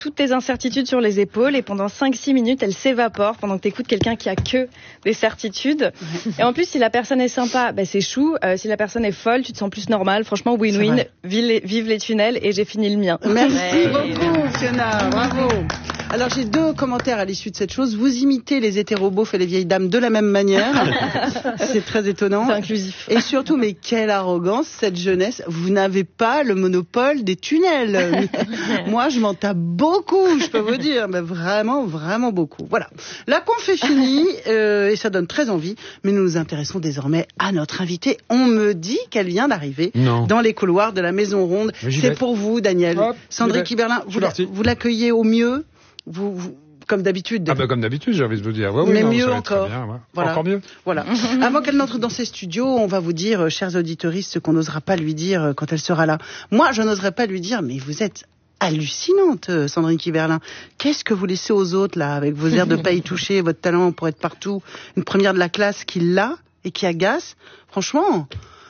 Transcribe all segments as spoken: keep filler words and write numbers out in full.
toutes tes incertitudes sur les épaules et pendant cinq six minutes, elles s'évaporent pendant que t'écoutes quelqu'un qui a que des certitudes. Et en plus, si la personne est sympa, bah, c'est chou. Euh, si la personne est folle, tu te sens plus normal. Franchement, win-win. Vive les, vive les tunnels et j'ai fini le mien. Merci ouais. beaucoup, Fiona. Bravo. Alors, j'ai deux commentaires à l'issue de cette chose. Vous imitez les hétéroboufs et les vieilles dames de la même manière. C'est très étonnant. C'est inclusif. Et surtout, mais quelle arrogance, cette jeunesse. Vous n'avez pas le monopole des tunnels. Moi, je m'en tape beaucoup, je peux vous dire. Mais vraiment, vraiment beaucoup. Voilà. La conf est finie, euh, et ça donne très envie. Mais nous nous intéressons désormais à notre invitée. On me dit qu'elle vient d'arriver non. dans les couloirs de la Maison Ronde. C'est vais. pour vous, Daniel. Hop, Sandrine Kiberlin, vous, la, vous l'accueillez au mieux. Vous, vous, comme d'habitude. Ah bah comme d'habitude, j'ai envie de vous dire. Ouais, oui, mais non, mieux encore. Bien, ouais. Voilà. Encore mieux. Voilà. Avant qu'elle n'entre dans ces studios, on va vous dire, chers auditeuristes, ce qu'on n'osera pas lui dire quand elle sera là. Moi, je n'oserais pas lui dire, mais vous êtes hallucinante, Sandrine Kiberlin. Qu'est-ce que vous laissez aux autres, là, avec vos airs de pas y toucher, votre talent pour être partout, une première de la classe qui l'a et qui agace. Franchement...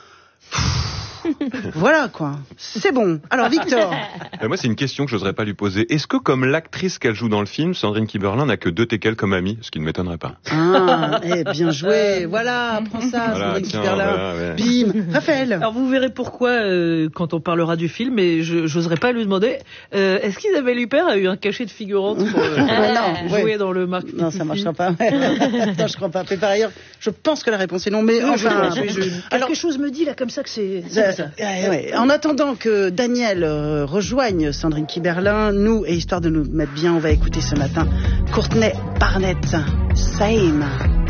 Voilà quoi, c'est bon. Alors Victor. Euh, moi c'est une question que j'oserais pas lui poser. Est-ce que comme l'actrice qu'elle joue dans le film, Sandrine Kiberlin n'a que deux teckels comme amie, ce qui ne m'étonnerait pas. Ah, eh, bien joué. Voilà, prends ça, voilà, Sandrine tiens, Kiberlin. Voilà, ouais. Bim, Raphaël. Alors vous verrez pourquoi euh, quand on parlera du film, et je j'oserais pas lui demander. Euh, est-ce qu'Isabelle Huppert a eu un cachet de figurante pour euh, non, jouer ouais. dans le marketing? Non, ça marchera pas. Non, je crois pas. Mais par ailleurs, je pense que la réponse est non. Mais oui, enfin, je, je, je, alors quelque chose me dit là comme ça que c'est. Ça, ça. Ouais, ouais. En attendant que Daniel euh, rejoigne Sandrine Kiberlin, nous, et histoire de nous mettre bien, on va écouter ce matin Courtney Barnett, Same.